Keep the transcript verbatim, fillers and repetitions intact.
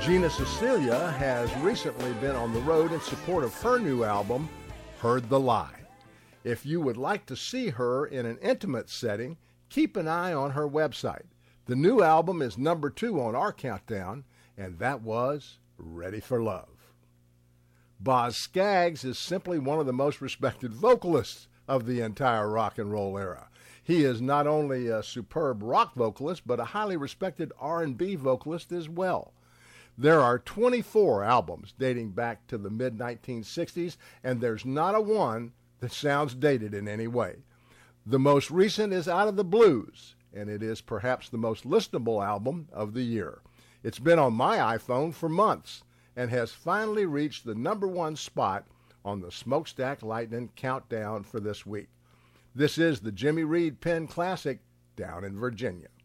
Gina Cecilia has recently been on the road in support of her new album, Heard the Lie. If you would like to see her in an intimate setting, keep an eye on her website. The new album is number two on our countdown, and that was Ready for Love. Boz Scaggs is simply one of the most respected vocalists of the entire rock and roll era. He is not only a superb rock vocalist, but a highly respected R and B vocalist as well. There are twenty-four albums dating back to the mid nineteen sixties, and there's not a one that sounds dated in any way. The most recent is Out of the Blues, and it is perhaps the most listenable album of the year. It's been on my iPhone for months and has finally reached the number one spot on the Smokestack Lightning Countdown for this week. This is the Jimmy Reed Pen Classic, Down in Virginia.